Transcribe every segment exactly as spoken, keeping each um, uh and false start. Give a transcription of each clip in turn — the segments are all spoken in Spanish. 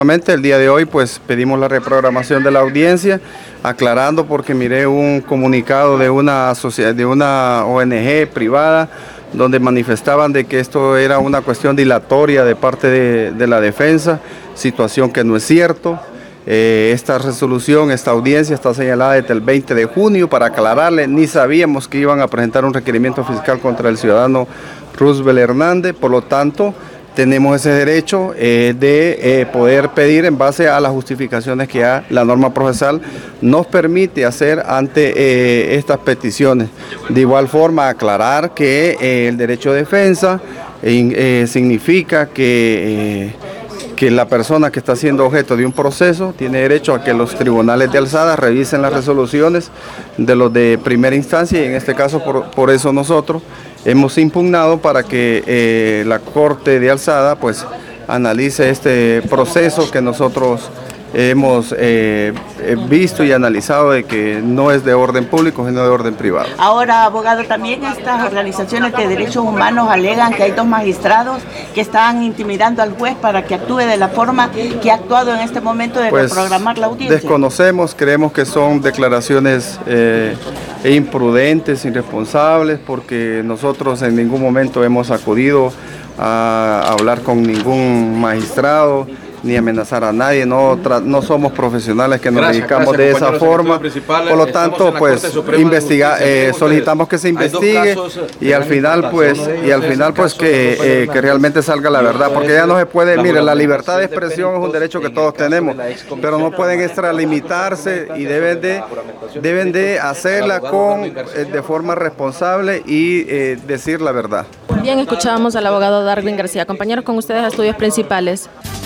El día de hoy pues pedimos la reprogramación de la audiencia, aclarando porque miré un comunicado de una sociedad, de una O N G privada donde manifestaban de que esto era una cuestión dilatoria de parte de, de la defensa, situación que no es cierto. Eh, esta resolución, esta audiencia está señalada desde el veinte de junio para aclararle, ni sabíamos que iban a presentar un requerimiento fiscal contra el ciudadano Roosevelt Hernández, por lo tanto tenemos ese derecho eh, de eh, poder pedir en base a las justificaciones que ya la norma procesal nos permite hacer ante eh, estas peticiones. De igual forma, aclarar que eh, el derecho de defensa eh, eh, significa que, eh, que la persona que está siendo objeto de un proceso tiene derecho a que los tribunales de alzada revisen las resoluciones de los de primera instancia, y en este caso por, por eso nosotros hemos impugnado para que eh, la Corte de Alzada pues analice este proceso que nosotros hemos eh, visto y analizado de que no es de orden público, sino de orden privado. Ahora, abogado, también estas organizaciones de derechos humanos alegan que hay dos magistrados que están intimidando al juez para que actúe de la forma que ha actuado en este momento de pues, reprogramar la audiencia. Desconocemos, creemos que son declaraciones eh, imprudentes, irresponsables, porque nosotros en ningún momento hemos acudido a hablar con ningún magistrado ni amenazar a nadie, no, no somos profesionales que nos gracias, dedicamos gracias, de esa forma, por lo tanto pues investiga, eh, solicitamos que se investigue y al final pues y al final pues que, eh, que realmente salga la verdad, porque ya no se puede, mire, la libertad de expresión es un derecho que todos tenemos, pero no pueden extralimitarse y deben de, deben de hacerla con, eh, de forma responsable y eh, decir la verdad. Bien, escuchábamos al abogado Darwin García. Compañeros, con ustedes a Estudios Principales.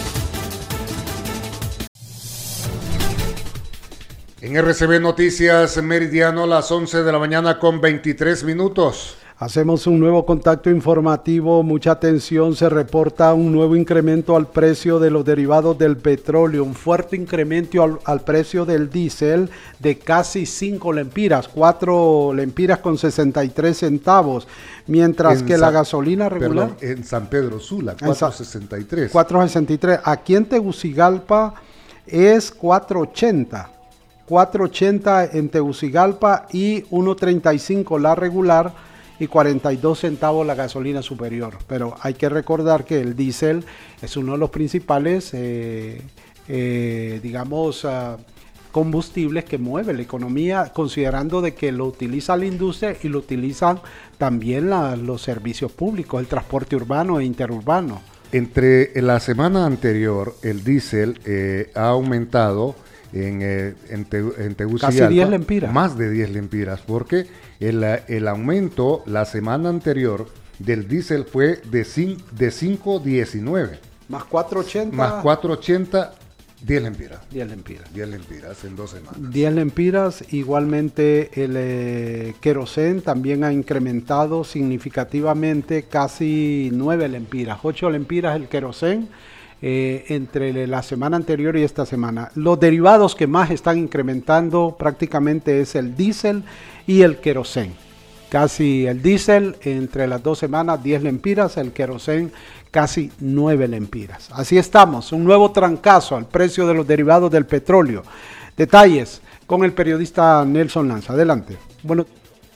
En R C B Noticias Meridiano, las once de la mañana con veintitrés minutos. Hacemos un nuevo contacto informativo. Mucha atención, se reporta un nuevo incremento al precio de los derivados del petróleo, un fuerte incremento al, al precio del diésel de casi cinco lempiras, cuatro lempiras con sesenta y tres centavos, mientras en que San, la gasolina regular... Perdón, en San Pedro Sula, cuatro sesenta y tres. cuatro sesenta y tres. Aquí en Tegucigalpa es cuatro ochenta. cuatro ochenta en Tegucigalpa y uno treinta y cinco la regular y cuarenta y dos centavos la gasolina superior. Pero hay que recordar que el diésel es uno de los principales, eh, eh, digamos, uh, combustibles que mueve la economía, considerando de que lo utiliza la industria y lo utilizan también la, los servicios públicos, el transporte urbano e interurbano. Entre la semana anterior, el diésel eh, ha aumentado en, eh, en, te, en Tegucigalpa, casi diez lempiras. Más de diez lempiras, porque el, el aumento la semana anterior del diésel fue de, de cinco diecinueve. Más cuatro ochenta. Más cuatro ochenta, diez lempiras. diez lempiras. diez lempiras en dos semanas. diez lempiras. Igualmente el eh, querosén también ha incrementado significativamente, casi nueve lempiras. ocho lempiras el querosén. Eh, entre la semana anterior y esta semana. Los derivados que más están incrementando prácticamente es el diésel y el querosén. Casi el diésel entre las dos semanas diez lempiras, el querosén casi nueve lempiras. Así estamos, un nuevo trancazo al precio de los derivados del petróleo. Detalles con el periodista Nelson Lanza. Adelante. Bueno.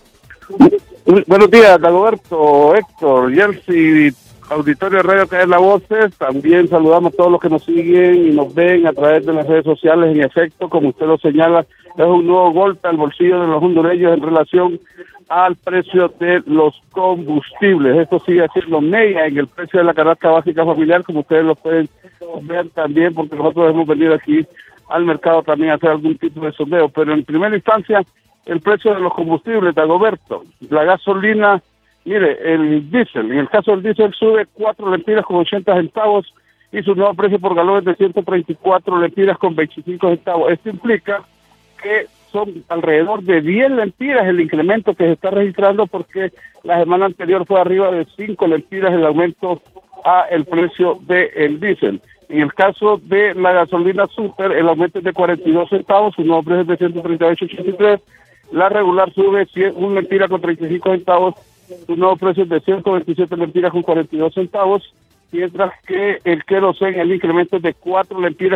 Buenos días, Dagoberto, Héctor, Jersey, auditorio de Radio Caer la Voces. También saludamos a todos los que nos siguen y nos ven a través de las redes sociales. En efecto, como usted lo señala, es un nuevo golpe al bolsillo de los hondureños en relación al precio de los combustibles. Esto sigue siendo media en el precio de la canasta básica familiar, como ustedes lo pueden ver también, porque nosotros hemos venido aquí al mercado también a hacer algún tipo de sondeo. Pero en primera instancia, el precio de los combustibles, Dagoberto, la gasolina. Mire, el diésel, en el caso del diésel sube cuatro lempiras con ochenta centavos y su nuevo precio por galón es de ciento treinta y cuatro lempiras con veinticinco centavos. Esto implica que son alrededor de diez lempiras el incremento que se está registrando, porque la semana anterior fue arriba de cinco lempiras el aumento a el precio del diésel. En el caso de la gasolina super, el aumento es de cuarenta y dos centavos, su nuevo precio es de ciento treinta y ocho ochenta y tres. La regular sube un lempira con treinta y cinco centavos, su nuevo precio es de ciento veintisiete lempiras con cuarenta y dos centavos, mientras que el querosén, el incremento es de cuatro lempiras